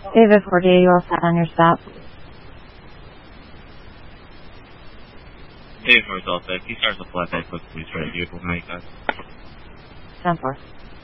David 48, you all set on your stop? David 4 is all set. He starts the flatbed, quick police right vehicle, 95. 10-4.